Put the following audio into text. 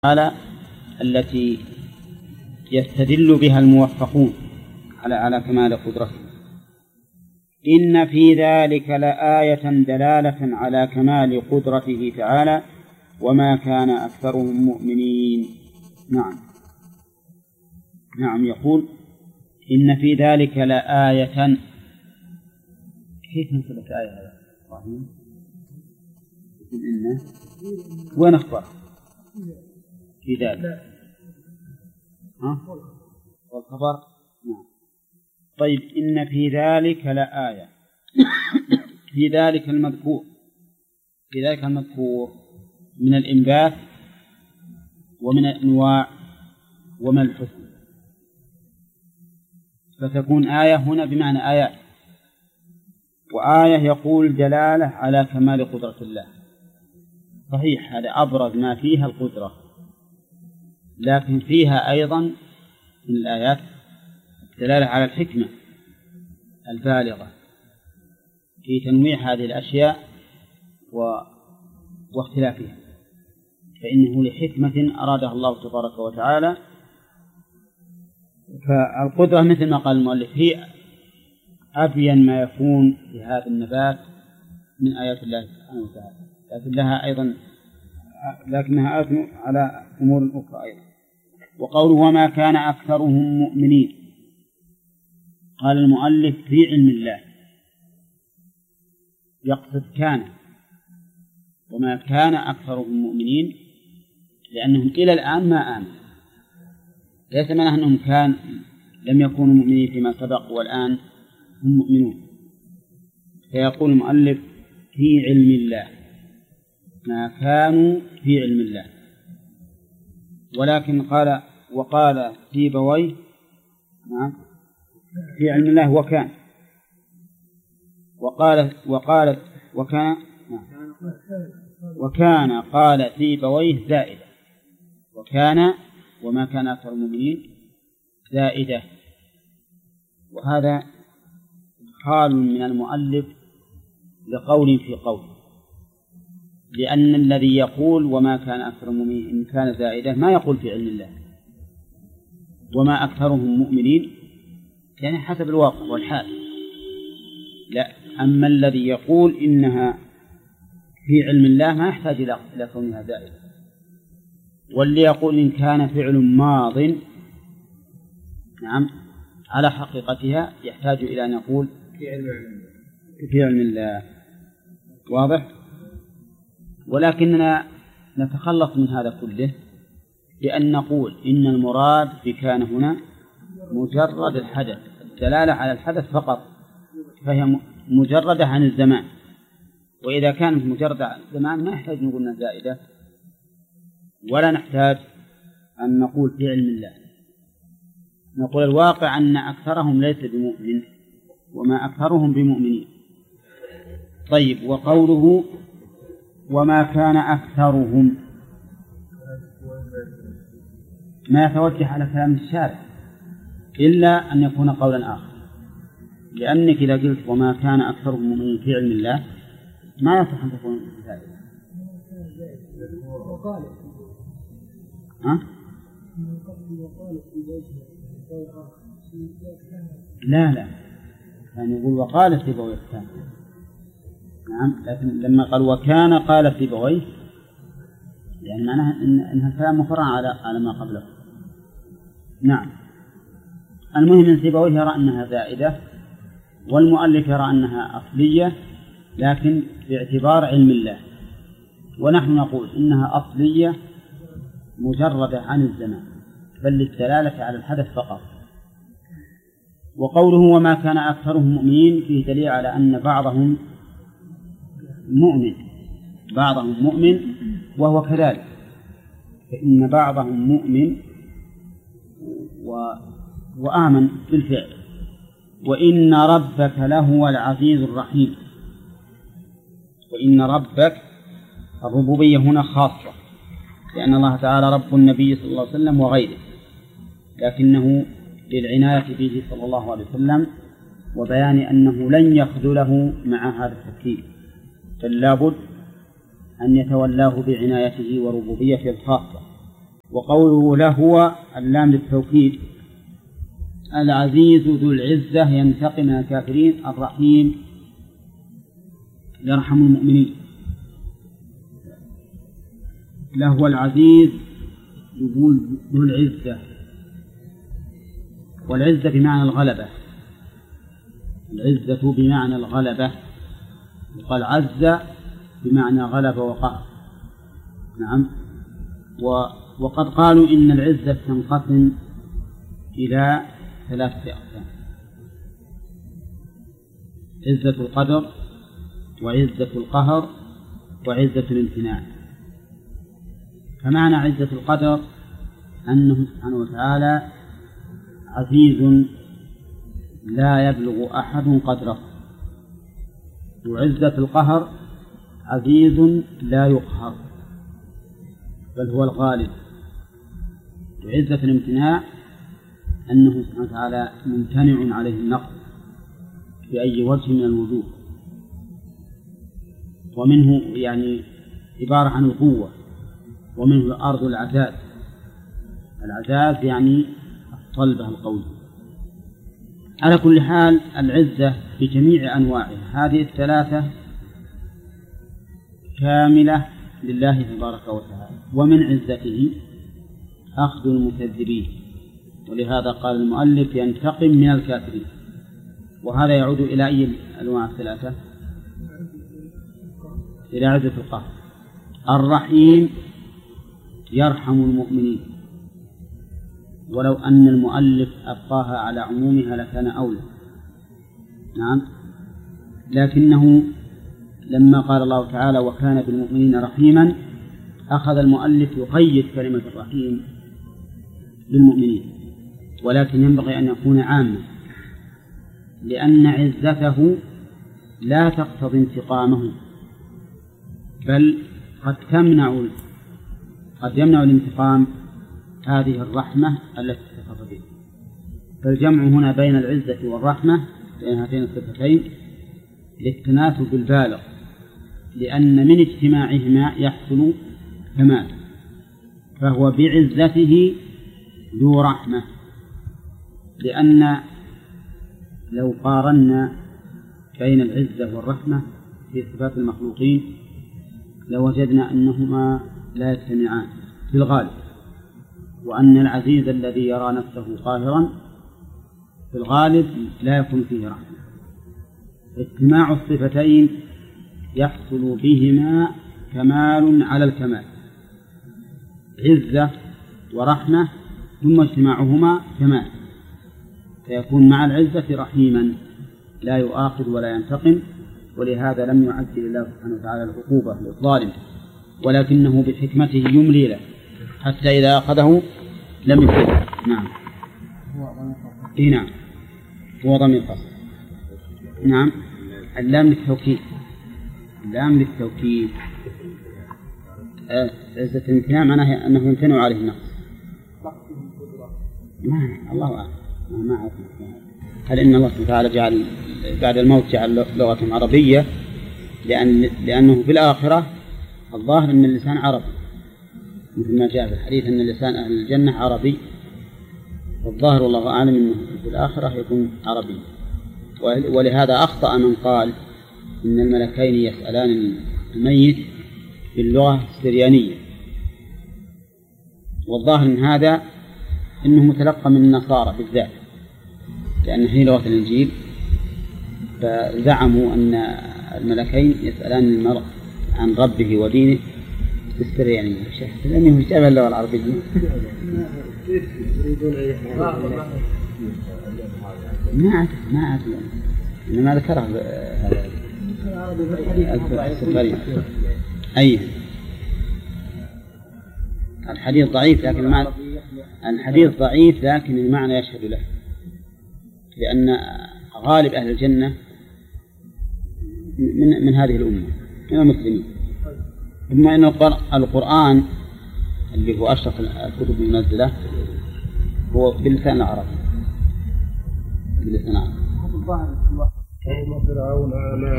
على التي يستدل بها الموفقون على كمال قدرته. إن في ذلك لآية دلالة على كمال قدرته تعالى وما كان أكثرهم مؤمنين. نعم يقول إن في ذلك لآية. كيف نثبت آية هذا إبراهيم؟ إنه وين أخبر في ذلك؟ والخبر نعم. طيب إن في ذلك لآية في ذلك المذكور من الإنبات ومن الأنواع ومن الحسن، فتكون آية هنا بمعنى آيات، وآية يقول دلالة على كمال قدرة الله. صحيح هذا أبرز ما فيها القدرة، لكن فيها أيضا من الآيات دلالة على الحكمة البالغة في تنويع هذه الأشياء واختلافها، فإنه لحكمة أرادها الله تبارك وتعالى. فالقدرة مثل ما قال المؤلف هي أبين ما يكون في هذا النبات من آيات الله سبحانه وتعالى، لكنها آية على أمور أخرى أيضا. وقوله وما كان أكثرهم مؤمنين، قال المؤلف في علم الله يقصد كان، وما كان أكثرهم مؤمنين لأنهم إلى الآن ما آمنوا، ليس معناه أنهم لم يكونوا مؤمنين فيما سبق والآن هم مؤمنون. فيقول المؤلف في علم الله ما كانوا في علم الله، ولكن وقال سيبويه في علم الله وكان، وكان قال سيبويه زائدة، وكان وما كان أكثر المؤمنين زائدة. وهذا خال من المؤلف لقول في قول، لأن الذي يقول وما كان أكثر المؤمنين إن كان زائدة ما يقول في علم الله وما أكثرهم مؤمنين، يعني حسب الواقع والحال. لا، أما الذي يقول إنها في علم الله ما يحتاج إلى كونها زائدة، واللي يقول إن كان فعل ماض نعم على حقيقتها يحتاج إلى أن يقول في علم الله. واضح؟ ولكننا نتخلص من هذا كله بأن نقول إن المراد بكان هنا مجرد الحدث، الدلالة على الحدث فقط، فهي مجردة عن الزمان. وإذا كانت مجردة عن الزمان ما يحتاج نقول أنها زائدة، ولا نحتاج أن نقول في علم الله. نقول الواقع أن أكثرهم ليس بمؤمن وما أكثرهم بمؤمنين. طيب، وقوله وما كان أكثرهم ما يتوجه على كلام الشارع إلا أن يكون قولا آخر، لأنك إذا قلت وما كان أكثرهم مؤمنين في علم الله ما يصح أن تكون ذلك. لا يعني يقول وقال سيبويه كان، نعم، لكن لما قال وكان قال سيبويه يعني معناها إنها كلام مفرع على ما قبله. نعم. المهم أن سيبويه يرى أنها زائدة، والمؤلف يرى أنها أصلية لكن باعتبار علم الله، ونحن نقول إنها أصلية مجردة عن الزمان بل للدلالة على الحدث فقط. وقوله وما كان أكثرهم مؤمنين فيه دليل على أن بعضهم مؤمن وهو كذلك، فإن بعضهم مؤمن وآمن بالفعل. وإن ربك لهو العزيز الرحيم. وإن ربك الربوبية هنا خاصة، لأن الله تعالى رب النبي صلى الله عليه وسلم وغيره، لكنه للعناية به صلى الله عليه وسلم وبيان أنه لن يخذله مع هذا التركيب، بل لابد أن يتولاه بعنايته وربوبيته الخاصة. وقوله لهو اللام للتوكيد. العزيز ذو العزة ينتقم من الكافرين، الرحيم يرحم المؤمنين. لهو العزيز يقول ذو العزة، والعزة بمعنى الغلبة، العزة بمعنى الغلبة، وقال عز بمعنى غلب وقهر. نعم. وقد قالوا إن العزة تنقسم إلى 3 أقسام: عزة القدر، وعزة القهر، وعزة الامتناع. فمعنى عزة القدر أنه سبحانه وتعالى عزيز لا يبلغ أحد قدره، وعزة القهر عزيز لا يقهر بل هو الغالب، وعزة الامتناع أنه سبحانه وتعالى ممتنع عليه النقص بأي وجه من الوجوه، ومنه يعني عبارة عن القوة، ومنه الأرض العزاز، العزاز يعني الصلبة القوية. على كل حال العزة بجميع أنواعها هذه 3 كاملة لله تبارك وتعالى، ومن عزته أخذ المكذبين، ولهذا قال المؤلف ينتقم من الكافرين. وهذا يعود إلى أي الأنواع 3؟ إلى عزة القهر. الرحيم يرحم المؤمنين، ولو أن المؤلف أبقاها على عمومها لكان أولى. نعم. لكنه لما قال الله تعالى وكان بالمؤمنين رحيما، أخذ المؤلف يقيد كلمة الرحيم بالمؤمنين، ولكن ينبغي أن يكون عاما، لأن عزته لا تقتضي انتقامه، بل قد يمنع الانتقام هذه الرحمة التي اتصف بها. فالجمع هنا بين العزة والرحمة بين هاتين الصفتين للتناسب البالغ، لأن من اجتماعهما يحصل كمال، فهو بعزته ذو رحمة. لأن لو قارنا بين العزة والرحمة في صفات المخلوقين لوجدنا أنهما لا يجتمعان في الغالب، وأن العزيز الذي يرى نفسه قاهرا في الغالب لا يكون فيه رحمة. اجتماع الصفتين يحصل بهما كمال على الكمال، عزة ورحمة، ثم اجتماعهما كمال، فيكون مع العزة رحيما لا يؤاخذ ولا ينتقم. ولهذا لم يعجل الله سبحانه وتعالى العقوبة للظالم، ولكنه بحكمته يملي له حتى إذا أخذه لم يفلته. نعم. نعم، هو ضمير خاص. نعم. اللام للتوكيد، اللام للتوكيد. عزة الامتناع معناه أنه يمتنع عليه النقص. الله أعلم، ما أعرف. هل إن الله سبحانه وتعالى جعل بعد الموت جعل لغة عربية لأنه في الآخرة الظاهر أن اللسان عربي، مثل ما جاء في الحديث أن لسان أهل الجنة عربي، والظاهر والله أعلم أنه في الآخرة يكون عربي. ولهذا أخطأ من قال إن الملكين يسألان الميت باللغة السريانية، والظاهر من هذا أنه متلقى من النصارى بالذات، لأن هي لغة الإنجيل، فزعموا أن الملكين يسألان المرء عن ربه ودينه بالسريانية، لأنه شبه اللغة العربية. ما أعرف إنما ذكره السفرين. أي الحديث ضعيف، لكن الحديث ضعيف لكن المعنى يشهد له، لأن غالب أهل الجنة من هذه الأمة من المسلمين، بما أن القرآن اللي هو أشرف الكتب المنزلة هو باللسان العربي، باللسان العربي.